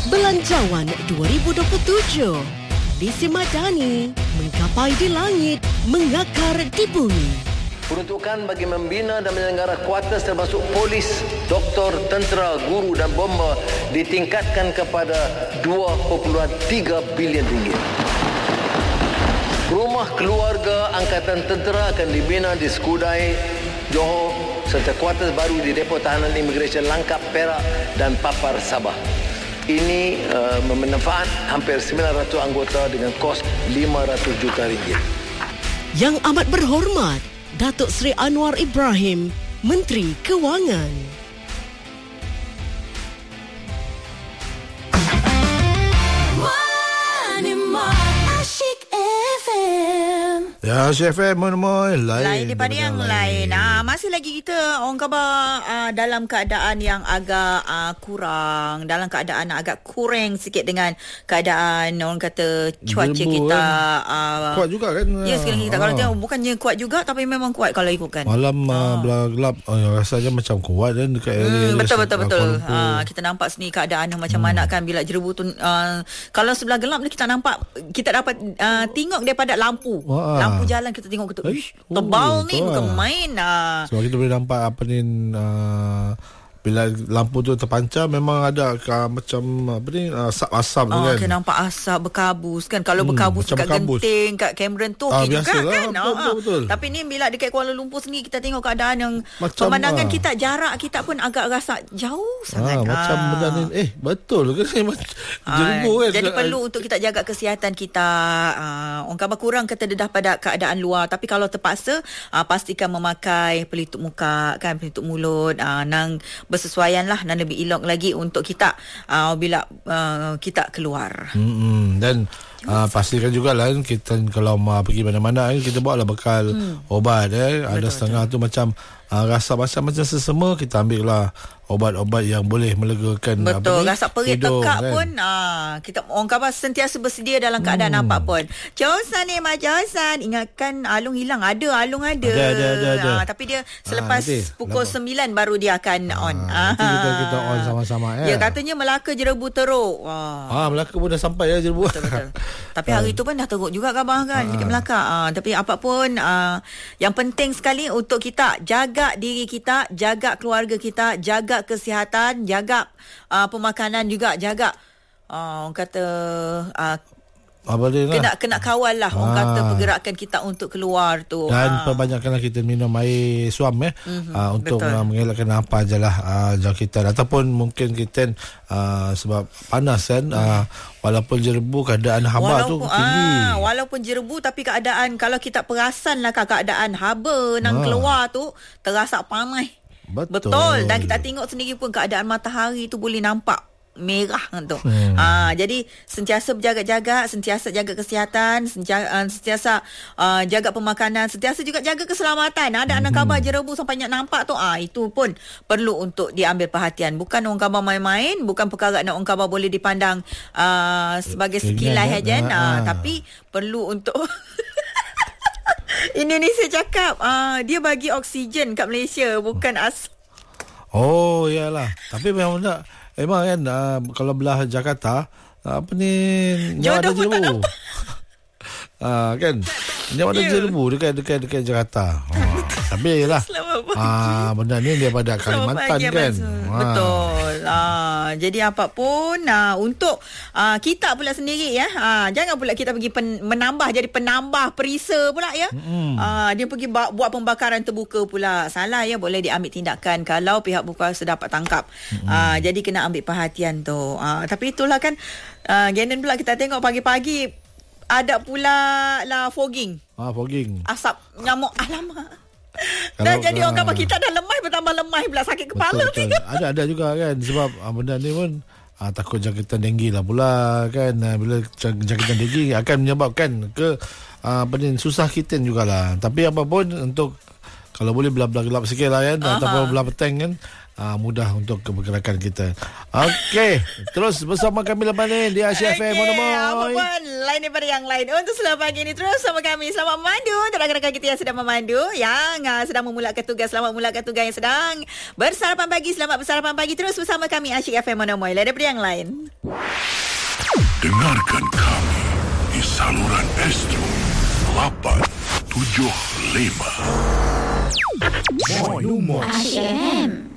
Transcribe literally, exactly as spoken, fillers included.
Belanjawan dua ribu dua puluh tujuh. Visi Madani menggapai di langit, mengakar di bumi. Peruntukan bagi membina dan menyelenggara kuartus termasuk polis, doktor, tentera, guru dan bomba ditingkatkan kepada dua perpuluhan tiga bilion ringgit. Rumah keluarga Angkatan Tentera akan dibina di Skudai, Johor serta kuartus baru di Depo Tahanan Imigresen Langkap, Perak dan Papar, Sabah. Ini uh, bermanfaat hampir sembilan ratus anggota dengan kos lima ratus juta ringgit. Yang amat berhormat, Datuk Seri Anwar Ibrahim, Menteri Kewangan. Ya, Chef M, mana lain, lain daripada yang lain. lain. Ah, masih lagi kita orang khabar ah, dalam keadaan yang agak ah, kurang, dalam keadaan agak kurang sikit dengan keadaan orang kata cuaca Jerbu, kita. Kan? Ah, kuat juga kan? Ya, sekarang kita ah. kalau tengok bukannya kuat juga tapi memang kuat kalau ikutkan. Malam ah. uh, gelap uh, rasanya macam kuat dan dekat hmm, area betul betul betul. Ah, kita nampak sini keadaan yang macam hmm. mana kan bila jerebu tu uh, kalau sebelah gelap ni kita nampak kita dapat uh, tengok daripada lampu. Wah. Lampu jalan kita tengok kita, uish, tebal oh, ni bukan main. Ah. Sebab kita boleh nampak apa ni uh, bila lampu tu terpancar memang ada uh, macam apa ni asap-asap oh, kan. Kita nampak asap berkabus kan. Kalau hmm, berkabus kat berkabus. Genting, kat Cameron tu ah, okay juga kan. Betul, betul, betul. Tapi ni bila dekat Kuala Lumpur sendiri kita tengok keadaan yang macam, pemandangan ah. kita, jarak kita pun agak rasa jauh sangat. Ah, macam ah. benda ni eh betul ke ni jerebu kan. Jadi perlu untuk kita jaga kesihatan kita. Ah, orang khabar kurang kita dedah pada keadaan luar, tapi kalau terpaksa ah, pastikan memakai pelitup muka kan, pelitup mulut, ah, nang bersesuaian lah, dan lebih elok lagi untuk kita uh, bila uh, kita keluar. Hmm, dan uh, pastikan jugalah kita kalau mau pergi mana-mana kita bawa lah bekal hmm. obat eh. Ada betul, setengah betul. tu macam uh, rasa macam macam sesama, kita ambil lah obat-obat yang boleh melegakan. Betul, apa rasa perih hidung, tekak kan? pun ah, kita orang khabar sentiasa bersedia dalam keadaan hmm. apa pun. Josan ni Mak Josan, ingatkan Alung hilang. Ada Alung ada. Ada ada ada. ada. Ah, tapi dia selepas ah, pukul Lampak. sembilan baru dia akan ah, on. Ah, nanti kita kita on sama-sama ya. Dia katanya Melaka Jerebu teruk. Wah. Ah, Melaka pun dah sampai ya Jerebu. Betul betul. Tapi hari tu pun dah teruk juga khabar kan ah. dekat Melaka. Ah, tapi apa pun ah, yang penting sekali untuk kita jaga diri kita, jaga keluarga kita, jaga kesihatan, jaga uh, pemakanan juga, jaga uh, orang kata uh, apa dia kena lah? kena kawal lah orang ah. kata pergerakan kita untuk keluar tu. Dan ah. perbanyakkanlah kita minum air suam eh mm-hmm, uh, untuk uh, mengelakkan apa ajalah uh, jangkitan ataupun mungkin kita uh, sebab panas kan mm. uh, walaupun jerebu keadaan haba tu tinggi. Ah, walaupun jerebu tapi keadaan kalau kita perasan lah keadaan haba nang ah. keluar tu terasa panas. Betul. Betul. Dan kita tengok sendiri pun keadaan matahari tu boleh nampak merah tu. Hmm. Ah, jadi sentiasa berjaga-jaga, sentiasa jaga kesihatan, sentiasa, uh, sentiasa uh, jaga pemakanan, sentiasa juga jaga keselamatan. Ada hmm. anak khabar jerebu sampai nak nampak tu, ah itu pun perlu untuk diambil perhatian. Bukan orang khabar main-main, bukan perkara nak orang khabar boleh dipandang uh, sebagai sekilas saja, ah, ah. tapi perlu untuk Indonesia cakap uh, dia bagi oksigen kat Malaysia, bukan asap. Oh, iyalah. Tapi memang tak. Memang kan uh, kalau belah Jakarta uh, apa ni nyawa ada jerebu. Ah uh, kan nyawa ada yeah. jerebu dekat dekat dekat Jakarta. Oh, tapi yalah. Ah uh, benda ni daripada Kalimantan kan. Ah. Betul. Ah jadi apapun ah untuk ah kita pula sendiri ya. Ah jangan pula kita pergi pen, menambah jadi penambah perisa pula ya. Mm-hmm. Ah dia pergi ba- buat pembakaran terbuka pula. Salah ya, boleh diambil tindakan kalau pihak berkuasa dapat tangkap. Mm-hmm. Ah jadi kena ambil perhatian tu. Ah tapi itulah kan ah Genan pula kita tengok pagi-pagi ada pula lah fogging. Ah fogging. Asap nyamuk. Alamak. Dan jadi orang kata kita dah lemah bertambah lemah pula, sakit kepala. Betul, betul. Ada ada juga kan sebab ah, benda ni pun ah, takut jangkitan denggi lah pula kan. Ah, bila jangkitan denggi akan menyebabkan ke ah, apa ni susah kitten jugalah. Tapi apa pun untuk Kalau boleh belah-belah gelap sikit lah kan. Uh-huh. Ataupun belah petang kan. Uh, mudah untuk pergerakan kita. Okey, terus bersama kami lepas ni di Asia F M. Okay, apa pun lain daripada yang lain. Untuk selamat pagi ni terus sama kami. Selamat memandu untuk rakan-rakan kita yang sedang memandu, yang uh, sedang memulakan tugas. Selamat memulakan tugas yang sedang bersarapan pagi. Selamat bersarapan pagi terus bersama kami Asia F M Monomoy. Lain daripada yang lain. Dengarkan kami di saluran Astro lapan tujuh lima. Moy Asia F M.